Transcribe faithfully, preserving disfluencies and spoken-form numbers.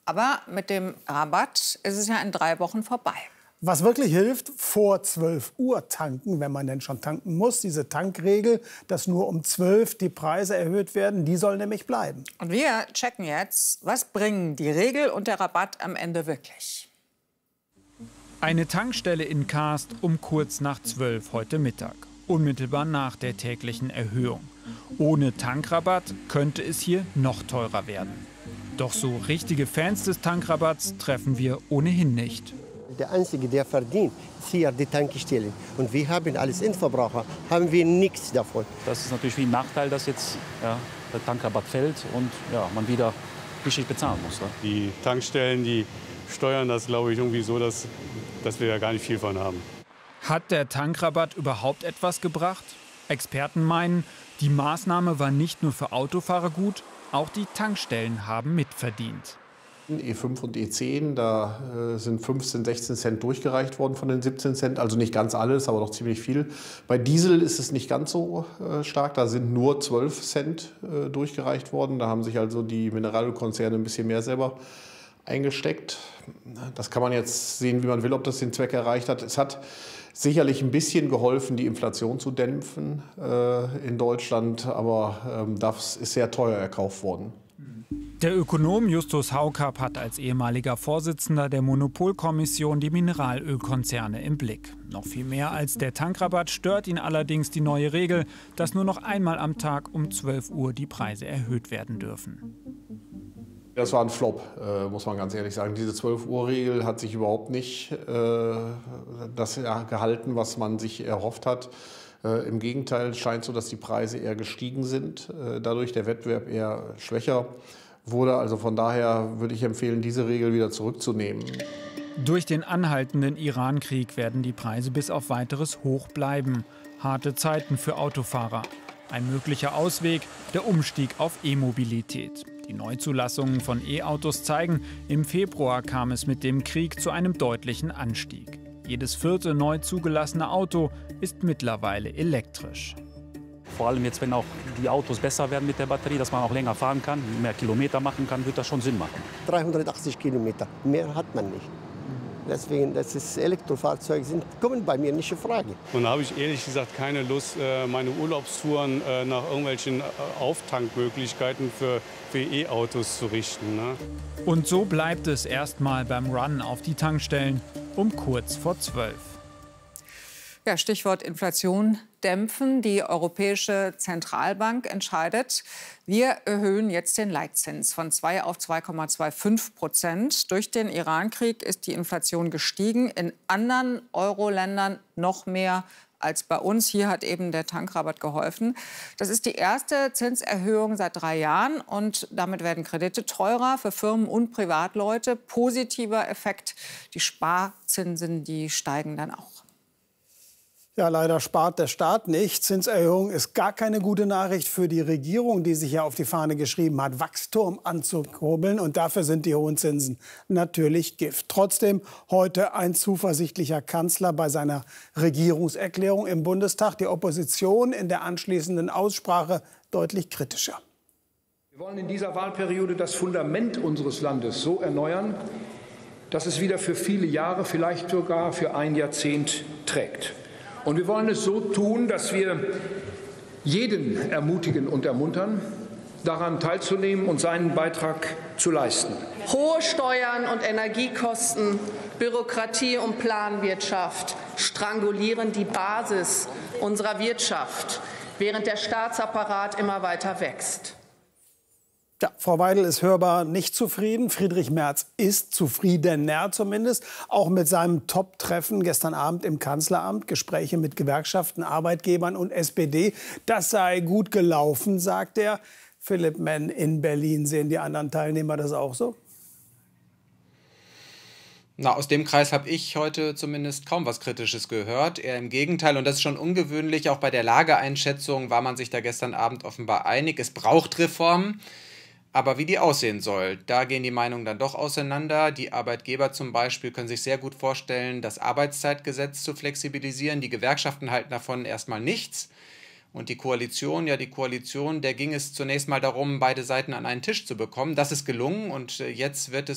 Aber mit dem Rabatt ist es ja in drei Wochen vorbei. Was wirklich hilft, vor zwölf Uhr tanken, wenn man denn schon tanken muss. Diese Tankregel, dass nur um zwölf die Preise erhöht werden, die soll nämlich bleiben. Und wir checken jetzt, was bringen die Regel und der Rabatt am Ende wirklich. Eine Tankstelle in Kaast um kurz nach zwölf heute Mittag, unmittelbar nach der täglichen Erhöhung. Ohne Tankrabatt könnte es hier noch teurer werden. Doch so richtige Fans des Tankrabatts treffen wir ohnehin nicht. Der Einzige, der verdient, ist hier die Tankstelle. Und wir haben als Endverbraucher haben wir nichts davon. Das ist natürlich wie ein Nachteil, dass jetzt ja, der Tankrabatt fällt und ja, man wieder richtig bezahlen muss. Ne? Die Tankstellen, die steuern das, glaube ich, irgendwie so, dass, dass wir ja gar nicht viel von haben. Hat der Tankrabatt überhaupt etwas gebracht? Experten meinen, die Maßnahme war nicht nur für Autofahrer gut, auch die Tankstellen haben mitverdient. E fünf und E zehn, da äh, sind fünfzehn, sechzehn Cent durchgereicht worden von den siebzehn Cent. Also nicht ganz alles, aber doch ziemlich viel. Bei Diesel ist es nicht ganz so äh, stark. Da sind nur zwölf Cent äh, durchgereicht worden. Da haben sich also die Mineralölkonzerne ein bisschen mehr selber eingesteckt. Das kann man jetzt sehen, wie man will, ob das den Zweck erreicht hat. Es hat sicherlich ein bisschen geholfen, die Inflation zu dämpfen äh, in Deutschland. Aber ähm, das ist sehr teuer erkauft worden. Der Ökonom Justus Haukapp hat als ehemaliger Vorsitzender der Monopolkommission die Mineralölkonzerne im Blick. Noch viel mehr als der Tankrabatt stört ihn allerdings die neue Regel, dass nur noch einmal am Tag um zwölf Uhr die Preise erhöht werden dürfen. Das war ein Flop, äh, muss man ganz ehrlich sagen. Diese zwölf Uhr Regel hat sich überhaupt nicht äh, das gehalten, was man sich erhofft hat. Äh, Im Gegenteil scheint so, dass die Preise eher gestiegen sind, äh, dadurch der Wettbewerb eher schwächer wurde. Also von daher würde ich empfehlen, diese Regel wieder zurückzunehmen. Durch den anhaltenden Iran-Krieg werden die Preise bis auf Weiteres hoch bleiben. Harte Zeiten für Autofahrer. Ein möglicher Ausweg, der Umstieg auf E-Mobilität. Die Neuzulassungen von E-Autos zeigen, im Februar kam es mit dem Krieg zu einem deutlichen Anstieg. Jedes vierte neu zugelassene Auto ist mittlerweile elektrisch. Vor allem jetzt, wenn auch die Autos besser werden mit der Batterie, dass man auch länger fahren kann, mehr Kilometer machen kann, wird das schon Sinn machen. dreihundertachtzig Kilometer, mehr hat man nicht. Deswegen, das ist Elektrofahrzeuge sind, kommen bei mir nicht in Frage. Und da habe ich ehrlich gesagt keine Lust, meine Urlaubstouren nach irgendwelchen Auftankmöglichkeiten für, für E-Autos zu richten. Ne? Und so bleibt es erstmal beim Run auf die Tankstellen um kurz vor zwölf. Ja, Stichwort Inflation dämpfen. Die Europäische Zentralbank entscheidet, wir erhöhen jetzt den Leitzins von zwei auf zwei Komma fünfundzwanzig Prozent. Durch den Iran-Krieg ist die Inflation gestiegen. In anderen Euro-Ländern noch mehr als bei uns. Hier hat eben der Tankrabatt geholfen. Das ist die erste Zinserhöhung seit drei Jahren. Und damit werden Kredite teurer für Firmen und Privatleute. Positiver Effekt, die Sparzinsen, die steigen dann auch. Ja, leider spart der Staat nicht. Zinserhöhung ist gar keine gute Nachricht für die Regierung, die sich ja auf die Fahne geschrieben hat, Wachstum anzukurbeln. Und dafür sind die hohen Zinsen natürlich Gift. Trotzdem heute ein zuversichtlicher Kanzler bei seiner Regierungserklärung im Bundestag. Die Opposition in der anschließenden Aussprache deutlich kritischer. Wir wollen in dieser Wahlperiode das Fundament unseres Landes so erneuern, dass es wieder für viele Jahre, vielleicht sogar für ein Jahrzehnt trägt. Und wir wollen es so tun, dass wir jeden ermutigen und ermuntern, daran teilzunehmen und seinen Beitrag zu leisten. Hohe Steuern und Energiekosten, Bürokratie und Planwirtschaft strangulieren die Basis unserer Wirtschaft, während der Staatsapparat immer weiter wächst. Ja, Frau Weidel ist hörbar nicht zufrieden. Friedrich Merz ist zufriedener zumindest. Auch mit seinem Top-Treffen gestern Abend im Kanzleramt. Gespräche mit Gewerkschaften, Arbeitgebern und S P D. Das sei gut gelaufen, sagt er. Philipp Menn in Berlin. Sehen die anderen Teilnehmer das auch so? Na, aus dem Kreis habe ich heute zumindest kaum was Kritisches gehört. Eher im Gegenteil. Und das ist schon ungewöhnlich. Auch bei der Lageeinschätzung war man sich da gestern Abend offenbar einig. Es braucht Reformen. Aber wie die aussehen soll, da gehen die Meinungen dann doch auseinander. Die Arbeitgeber zum Beispiel können sich sehr gut vorstellen, das Arbeitszeitgesetz zu flexibilisieren. Die Gewerkschaften halten davon erstmal nichts. Und die Koalition, ja die Koalition, der ging es zunächst mal darum, beide Seiten an einen Tisch zu bekommen. Das ist gelungen und jetzt wird es